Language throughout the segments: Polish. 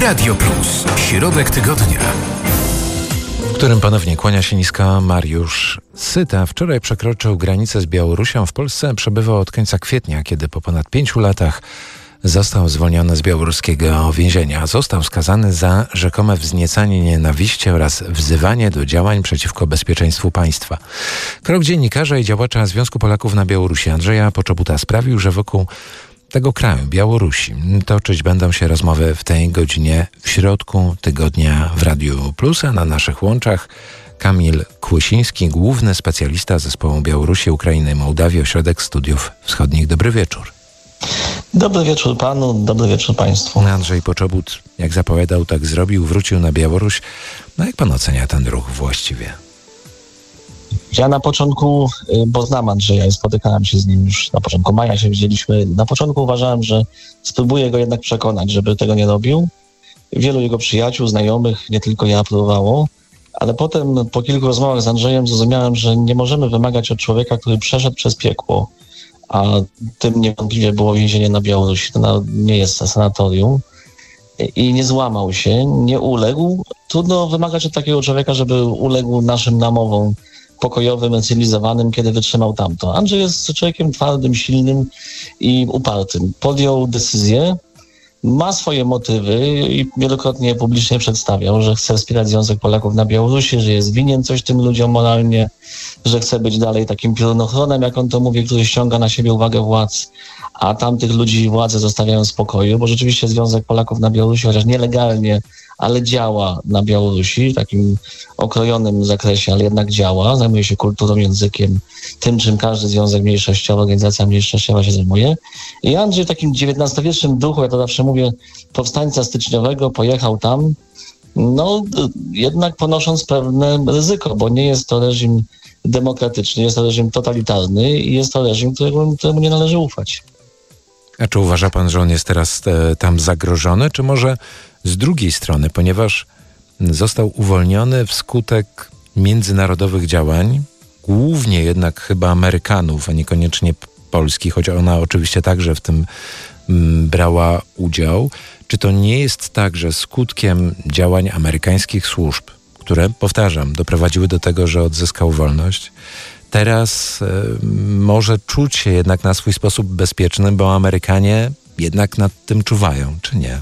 Radio Plus. Środek tygodnia, w którym ponownie kłania się nisko Mariusz Syta. Wczoraj przekroczył granicę z Białorusią. W Polsce przebywał od końca kwietnia, kiedy po ponad 5 latach został zwolniony z białoruskiego więzienia. Został skazany za rzekome wzniecanie nienawiści oraz wzywanie do działań przeciwko bezpieczeństwu państwa. Krok dziennikarza i działacza Związku Polaków na Białorusi Andrzeja Poczobuta sprawił, że wokół tego kraju, Białorusi, toczyć będą się rozmowy w tej godzinie w środku tygodnia w Radiu Plus, a na naszych łączach Kamil Kłosiński, główny specjalista zespołu Białorusi, Ukrainy i Mołdawii, Ośrodek Studiów Wschodnich. Dobry wieczór. Dobry wieczór panu, dobry wieczór państwu. Andrzej Poczobut, jak zapowiadał, tak zrobił, wrócił na Białoruś. No jak pan ocenia ten ruch właściwie? Ja na początku, bo znam Andrzeja i spotykałem się z nim już na początku maja, się widzieliśmy. Na początku uważałem, że spróbuję go jednak przekonać, żeby tego nie robił. Wielu jego przyjaciół, znajomych, nie tylko ja, próbowało. Ale potem po kilku rozmowach z Andrzejem zrozumiałem, że nie możemy wymagać od człowieka, który przeszedł przez piekło, a tym niewątpliwie było więzienie na Białorusi. To nie jest sanatorium. I nie złamał się, nie uległ. Trudno wymagać od takiego człowieka, żeby uległ naszym namowom pokojowym, cywilizowanym, kiedy wytrzymał tamto. Andrzej jest człowiekiem twardym, silnym i upartym. Podjął decyzję, ma swoje motywy i wielokrotnie publicznie przedstawiał, że chce wspierać Związek Polaków na Białorusi, że jest winien coś tym ludziom moralnie, że chce być dalej takim piorunochronem, jak on to mówi, który ściąga na siebie uwagę władz, a tamtych ludzi władze zostawiają w spokoju, bo rzeczywiście Związek Polaków na Białorusi, chociaż nielegalnie, ale działa na Białorusi w takim okrojonym zakresie, ale jednak działa, zajmuje się kulturą, językiem, tym, czym każdy związek mniejszościowy, organizacja mniejszościowa się zajmuje. I Andrzej w takim XIX-wiecznym duchu, ja to zawsze mówię, powstańca styczniowego pojechał tam, jednak ponosząc pewne ryzyko, bo nie jest to reżim demokratyczny, jest to reżim totalitarny i jest to reżim, któremu nie należy ufać. A czy uważa pan, że on jest teraz tam zagrożony, czy może z drugiej strony, ponieważ został uwolniony wskutek międzynarodowych działań, głównie jednak chyba Amerykanów, a niekoniecznie Polski, choć ona oczywiście także w tym brała udział. Czy to nie jest tak, że skutkiem działań amerykańskich służb, które, powtarzam, doprowadziły do tego, że odzyskał wolność, teraz może czuć się jednak na swój sposób bezpieczny, bo Amerykanie jednak nad tym czuwają, czy nie?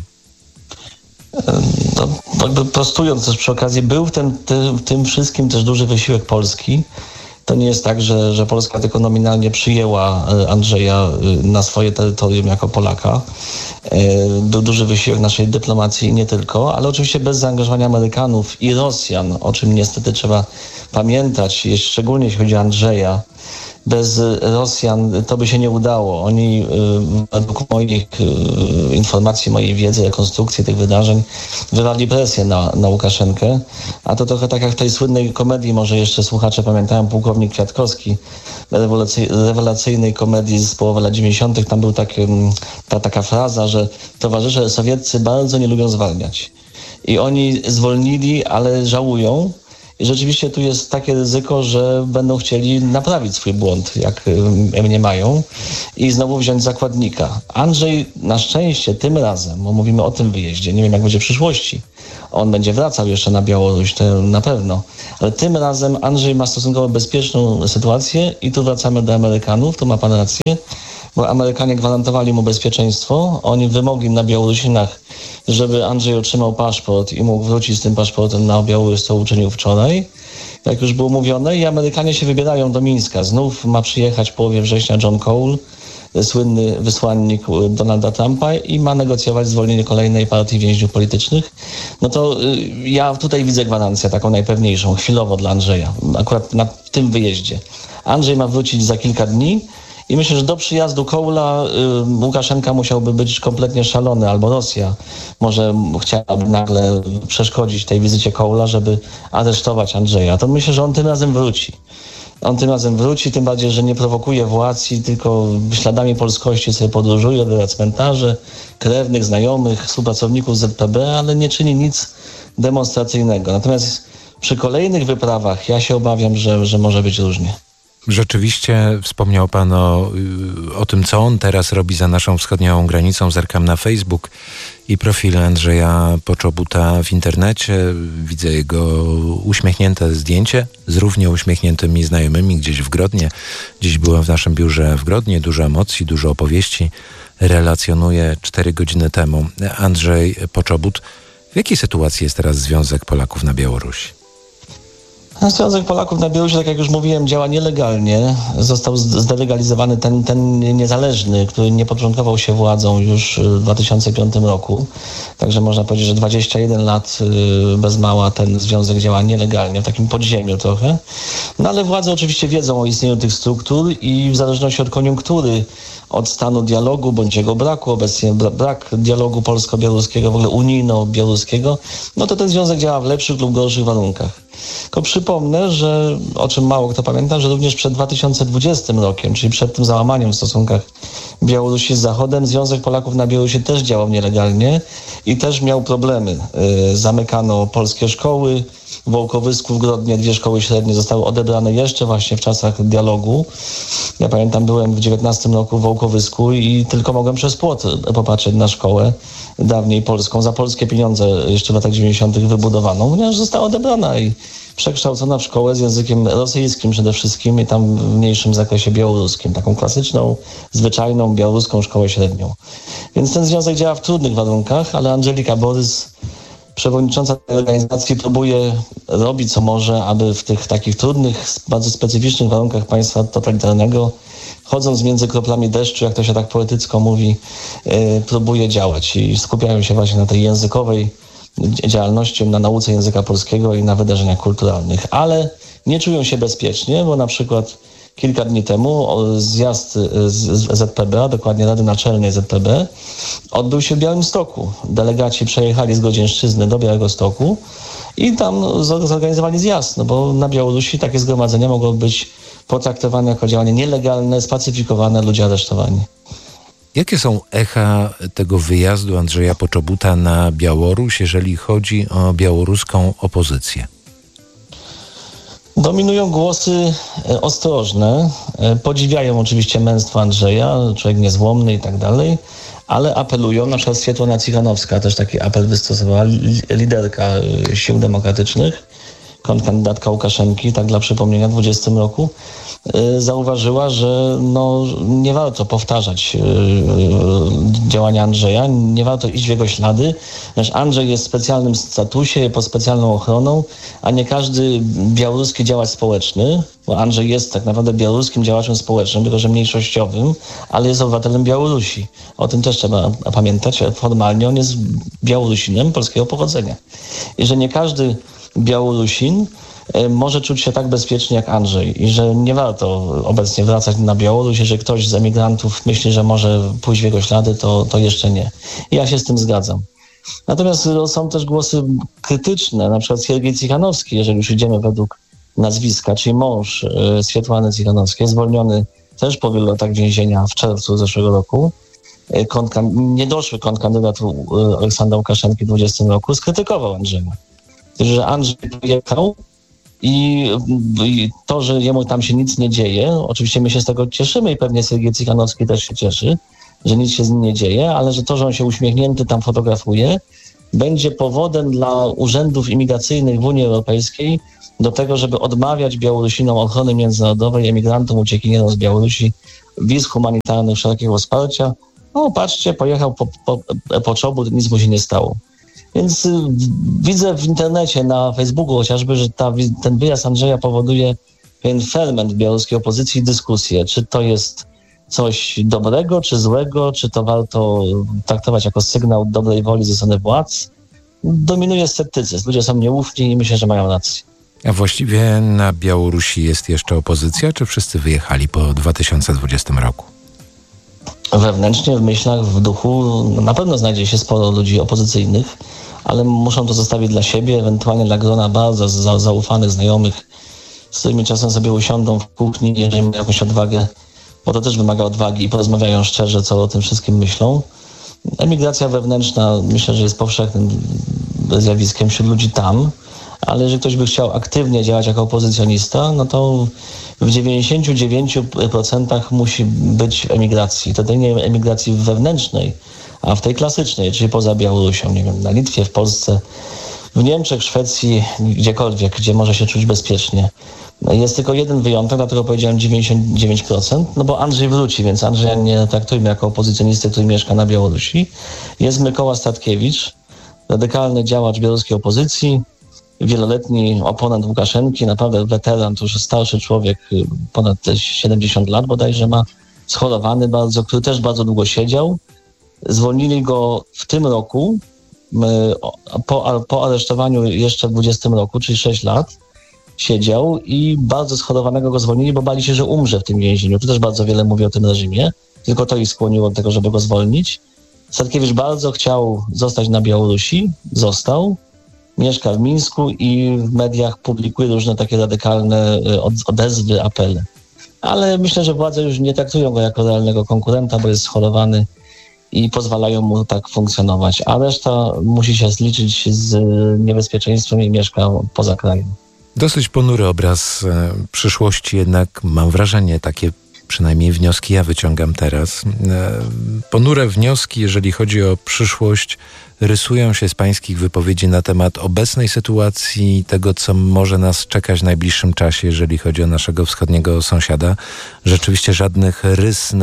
Jakby prostując też przy okazji, był w tym wszystkim też duży wysiłek Polski. To nie jest tak, że Polska tylko nominalnie przyjęła Andrzeja na swoje terytorium jako Polaka. Był duży wysiłek naszej dyplomacji i nie tylko, ale oczywiście bez zaangażowania Amerykanów i Rosjan, o czym niestety trzeba pamiętać, szczególnie jeśli chodzi o Andrzeja. Bez Rosjan to by się nie udało. Oni, według moich informacji, mojej wiedzy, rekonstrukcji tych wydarzeń, wywali presję na Łukaszenkę. A to trochę tak jak w tej słynnej komedii, może jeszcze słuchacze pamiętają, Pułkownik Kwiatkowski, rewelacyjnej komedii z połowy lat 90. Tam był taka fraza, że towarzysze sowieccy bardzo nie lubią zwalniać. I oni zwolnili, ale żałują. I rzeczywiście tu jest takie ryzyko, że będą chcieli naprawić swój błąd, jak mniemają, i znowu wziąć zakładnika. Andrzej na szczęście tym razem, bo mówimy o tym wyjeździe, nie wiem jak będzie w przyszłości, on będzie wracał jeszcze na Białoruś, to na pewno, ale tym razem Andrzej ma stosunkowo bezpieczną sytuację i tu wracamy do Amerykanów, tu ma pan rację, bo Amerykanie gwarantowali mu bezpieczeństwo, oni wymogli na Białorusinach, żeby Andrzej otrzymał paszport i mógł wrócić z tym paszportem na Białoruś, co uczynił wczoraj, jak już było mówione, i Amerykanie się wybierają do Mińska. Znów ma przyjechać w połowie września John Cole, słynny wysłannik Donalda Trumpa, i ma negocjować zwolnienie kolejnej partii więźniów politycznych. No to ja tutaj widzę gwarancję taką najpewniejszą, chwilowo dla Andrzeja, akurat w tym wyjeździe. Andrzej ma wrócić za kilka dni, i myślę, że do przyjazdu Kołla Łukaszenka musiałby być kompletnie szalony, albo Rosja może chciałaby nagle przeszkodzić tej wizycie Kołla, żeby aresztować Andrzeja. To myślę, że on tym razem wróci. Tym bardziej, że nie prowokuje władz i tylko śladami polskości sobie podróżuje, odwiedza cmentarze, krewnych, znajomych, współpracowników ZPB, ale nie czyni nic demonstracyjnego. Natomiast przy kolejnych wyprawach ja się obawiam, że może być różnie. Rzeczywiście wspomniał pan o tym, co on teraz robi za naszą wschodnią granicą. Zerkam na Facebook i profil Andrzeja Poczobuta w internecie. Widzę jego uśmiechnięte zdjęcie z równie uśmiechniętymi znajomymi gdzieś w Grodnie. Dziś byłem w naszym biurze w Grodnie. Dużo emocji, dużo opowieści. Relacjonuję 4 godziny temu. Andrzej Poczobut. W jakiej sytuacji jest teraz Związek Polaków na Białorusi? Związek Polaków na Białorusi, tak jak już mówiłem, działa nielegalnie. Został zdelegalizowany ten niezależny, który nie podporządkował się władzą już w 2005 roku. Także można powiedzieć, że 21 lat bez mała ten związek działa nielegalnie, w takim podziemiu trochę. No ale władze oczywiście wiedzą o istnieniu tych struktur i w zależności od koniunktury, od stanu dialogu bądź jego braku, obecnie brak dialogu polsko-białoruskiego, w ogóle unijno-białoruskiego, no to ten związek działa w lepszych lub gorszych warunkach. Tylko przypomnę, że o czym mało kto pamięta, że również przed 2020 rokiem, czyli przed tym załamaniem w stosunkach Białorusi z Zachodem, Związek Polaków na Białorusi też działał nielegalnie i też miał problemy. Zamykano polskie szkoły, w Wołkowysku, w Grodnie 2 szkoły średnie zostały odebrane jeszcze właśnie w czasach dialogu. Ja pamiętam, byłem w 19 roku w Wołkowysku i tylko mogłem przez płot popatrzeć na szkołę dawniej polską, za polskie pieniądze jeszcze w latach 90. wybudowaną, ponieważ została odebrana i przekształcona w szkołę z językiem rosyjskim przede wszystkim i tam w mniejszym zakresie białoruskim, taką klasyczną, zwyczajną białoruską szkołę średnią. Więc ten związek działa w trudnych warunkach, ale Andżelika Borys, przewodnicząca tej organizacji, próbuje robić co może, aby w tych takich trudnych, bardzo specyficznych warunkach państwa totalitarnego, chodząc między kroplami deszczu, jak to się tak poetycko mówi, próbuje działać i skupiają się właśnie na tej językowej działalności, na nauce języka polskiego i na wydarzeniach kulturalnych. Ale nie czują się bezpiecznie, bo na przykład kilka dni temu zjazd z ZPB, a dokładnie Rady Naczelnej ZPB, odbył się w Białymstoku. Delegaci przejechali z Godzięszczyzny do Białegostoku i tam zorganizowali zjazd, no bo na Białorusi takie zgromadzenia mogą być potraktowane jako działanie nielegalne, spacyfikowane, ludzie aresztowani. Jakie są echa tego wyjazdu Andrzeja Poczobuta na Białoruś, jeżeli chodzi o białoruską opozycję? Dominują głosy ostrożne, podziwiają oczywiście męstwo Andrzeja, człowiek niezłomny i tak dalej, ale apelują, na przykład Swiatłana Cichanowska też taki apel wystosowała, liderka sił demokratycznych, kontrkandydatka Łukaszenki, tak dla przypomnienia, w 2020 roku, zauważyła, że nie warto powtarzać działania Andrzeja, nie warto iść w jego ślady, ponieważ Andrzej jest w specjalnym statusie, pod specjalną ochroną, a nie każdy białoruski działacz społeczny, bo Andrzej jest tak naprawdę białoruskim działaczem społecznym, tylko że mniejszościowym, ale jest obywatelem Białorusi. O tym też trzeba pamiętać. Formalnie on jest Białorusinem polskiego pochodzenia. I że nie każdy Białorusin może czuć się tak bezpiecznie jak Andrzej i że nie warto obecnie wracać na Białoruś. Jeżeli ktoś z emigrantów myśli, że może pójść w jego ślady, to jeszcze nie. I ja się z tym zgadzam. Natomiast są też głosy krytyczne, na przykład Siergiej Cichanowski, jeżeli już idziemy według nazwiska, czyli mąż Swiatłany Cichanowskiej, zwolniony też po wielu latach więzienia w czerwcu zeszłego roku. Niedoszły kontrkandydat Aleksandra Łukaszenki w 2020 roku skrytykował Andrzeja. Że Andrzej pojechał i to, że jemu tam się nic nie dzieje, oczywiście my się z tego cieszymy i pewnie Siergiej Cichanowski też się cieszy, że nic się z nim nie dzieje, ale że to, że on się uśmiechnięty tam fotografuje, będzie powodem dla urzędów imigracyjnych w Unii Europejskiej do tego, żeby odmawiać Białorusinom ochrony międzynarodowej, emigrantom, uciekinierom z Białorusi, wiz humanitarnych, wszelkiego wsparcia. No patrzcie, pojechał Poczobut, nic mu się nie stało. Więc widzę w internecie, na Facebooku chociażby, że ten wyjazd Andrzeja powoduje pewien ferment w białoruskiej opozycji i dyskusję. Czy to jest coś dobrego, czy złego, czy to warto traktować jako sygnał dobrej woli ze strony władz? Dominuje sceptycyzm. Ludzie są nieufni i myślę, że mają rację. A właściwie na Białorusi jest jeszcze opozycja, czy wszyscy wyjechali po 2020 roku? Wewnętrznie, w myślach, w duchu na pewno znajdzie się sporo ludzi opozycyjnych, ale muszą to zostawić dla siebie, ewentualnie dla grona bardzo zaufanych znajomych, z którymi czasem sobie usiądą w kuchni, jeżeli mają jakąś odwagę, bo to też wymaga odwagi i porozmawiają szczerze, co o tym wszystkim myślą. Emigracja wewnętrzna myślę, że jest powszechnym zjawiskiem wśród ludzi tam, ale jeżeli ktoś by chciał aktywnie działać jako opozycjonista, no to w 99% musi być w emigracji. To nie emigracji wewnętrznej, a w tej klasycznej, czyli poza Białorusią, nie wiem, na Litwie, w Polsce, w Niemczech, Szwecji, gdziekolwiek, gdzie może się czuć bezpiecznie. Jest tylko jeden wyjątek, dlatego powiedziałem 99%, no bo Andrzej wróci, więc Andrzeja nie traktujmy jako opozycjonistę, który mieszka na Białorusi. Jest Mykoła Statkiewicz, radykalny działacz białoruskiej opozycji, wieloletni oponent Łukaszenki, naprawdę weteran, to już starszy człowiek, ponad 70 lat bodajże ma, schorowany bardzo, który też bardzo długo siedział. Zwolnili go w tym roku, po aresztowaniu jeszcze w 20 roku, czyli 6 lat siedział i bardzo schorowanego go zwolnili, bo bali się, że umrze w tym więzieniu. Tu też bardzo wiele mówi o tym reżimie, tylko to ich skłoniło do tego, żeby go zwolnić. Statkiewicz bardzo chciał zostać na Białorusi, został, mieszka w Mińsku i w mediach publikuje różne takie radykalne odezwy, apele. Ale myślę, że władze już nie traktują go jako realnego konkurenta, bo jest schorowany i pozwalają mu tak funkcjonować. A reszta musi się zliczyć z niebezpieczeństwem i mieszka poza krajem. Dosyć ponury obraz przyszłości, jednak mam wrażenie, takie przynajmniej wnioski ja wyciągam teraz. Ponure wnioski, jeżeli chodzi o przyszłość, rysują się z pańskich wypowiedzi na temat obecnej sytuacji, tego, co może nas czekać w najbliższym czasie, jeżeli chodzi o naszego wschodniego sąsiada. Rzeczywiście żadnych rys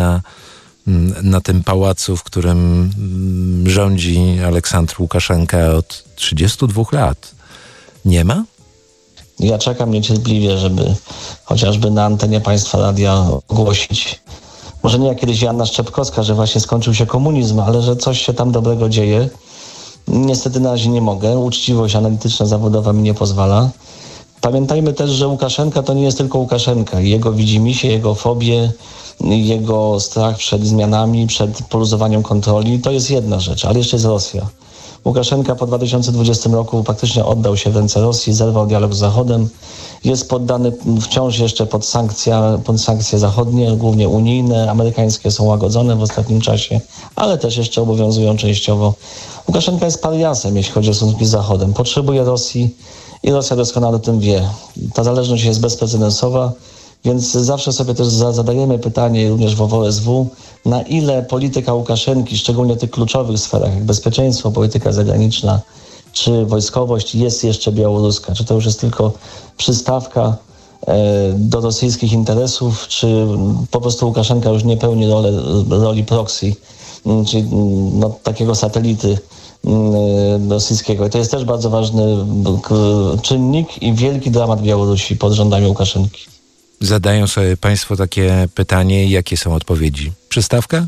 na tym pałacu, w którym rządzi Aleksandr Łukaszenka od 32 lat. Nie ma? Ja czekam niecierpliwie, żeby chociażby na antenie Państwa Radia ogłosić, może nie jak kiedyś Joanna Szczepkowska, że właśnie skończył się komunizm, ale że coś się tam dobrego dzieje. Niestety na razie nie mogę. Uczciwość analityczna, zawodowa mi nie pozwala. Pamiętajmy też, że Łukaszenka to nie jest tylko Łukaszenka. Jego widzimisię, jego fobie, jego strach przed zmianami, przed poluzowaniem kontroli, to jest jedna rzecz, ale jeszcze jest Rosja. Łukaszenka po 2020 roku praktycznie oddał się w ręce Rosji, zerwał dialog z Zachodem, jest poddany wciąż jeszcze pod sankcje zachodnie, głównie unijne, amerykańskie są łagodzone w ostatnim czasie, ale też jeszcze obowiązują częściowo. Łukaszenka jest pariasem, jeśli chodzi o stosunki z Zachodem. Potrzebuje Rosji i Rosja doskonale o tym wie. Ta zależność jest bezprecedensowa, więc zawsze sobie też zadajemy pytanie, również w OSW, na ile polityka Łukaszenki, szczególnie w tych kluczowych sferach, jak bezpieczeństwo, polityka zagraniczna czy wojskowość, jest jeszcze białoruska. Czy to już jest tylko przystawka do rosyjskich interesów, czy po prostu Łukaszenka już nie pełni roli proxy, czyli takiego satelity rosyjskiego. I to jest też bardzo ważny czynnik i wielki dramat Białorusi pod rządami Łukaszenki. Zadają sobie państwo takie pytanie, jakie są odpowiedzi? Przystawka?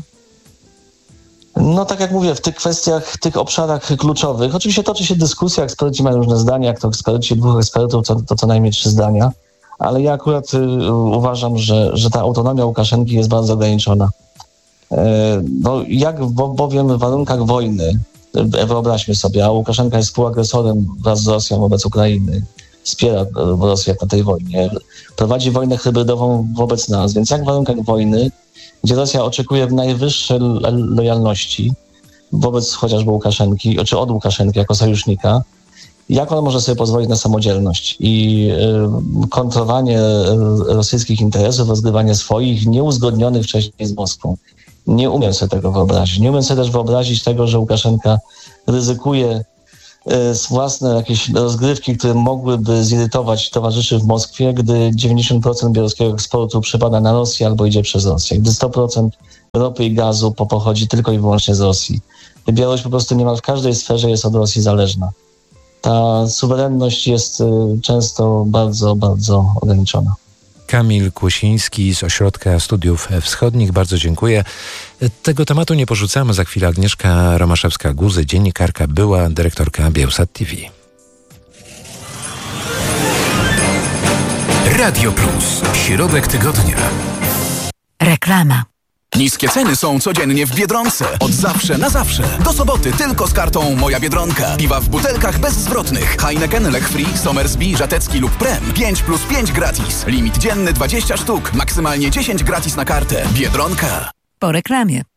No tak jak mówię, w tych kwestiach, w tych obszarach kluczowych, oczywiście toczy się dyskusja, eksperci mają różne zdania, jak to eksperci, dwóch ekspertów, to co najmniej 3 zdania, ale ja akurat uważam, że ta autonomia Łukaszenki jest bardzo ograniczona. Jak bowiem w warunkach wojny, wyobraźmy sobie, a Łukaszenka jest współagresorem wraz z Rosją wobec Ukrainy, wspiera Rosję na tej wojnie, prowadzi wojnę hybrydową wobec nas, więc jak w warunkach wojny, gdzie Rosja oczekuje najwyższej lojalności wobec chociażby Łukaszenki, czy od Łukaszenki jako sojusznika, jak on może sobie pozwolić na samodzielność i kontrolowanie rosyjskich interesów, rozgrywanie swoich, nieuzgodnionych wcześniej z Moskwą. Nie umiem sobie tego wyobrazić. Nie umiem sobie też wyobrazić tego, że Łukaszenka ryzykuje własne jakieś rozgrywki, które mogłyby zirytować towarzyszy w Moskwie, gdy 90% białoruskiego eksportu przypada na Rosję albo idzie przez Rosję, gdy 100% ropy i gazu pochodzi tylko i wyłącznie z Rosji. Białoruś po prostu niemal w każdej sferze jest od Rosji zależna. Ta suwerenność jest często bardzo, bardzo ograniczona. Kamil Kłosiński z Ośrodka Studiów Wschodnich. Bardzo dziękuję. Tego tematu nie porzucamy. Za chwilę Agnieszka Romaszewska-Guzy, dziennikarka, była dyrektorka Biełsat TV. Radio Plus. Środek tygodnia. Reklama. Niskie ceny są codziennie w Biedronce. Od zawsze na zawsze. Do soboty tylko z kartą Moja Biedronka. Piwa w butelkach bezzwrotnych. Heineken, Lech Free, Somersby, Żatecki lub Prem. 5+5 gratis. Limit dzienny 20 sztuk. Maksymalnie 10 gratis na kartę. Biedronka. Po reklamie.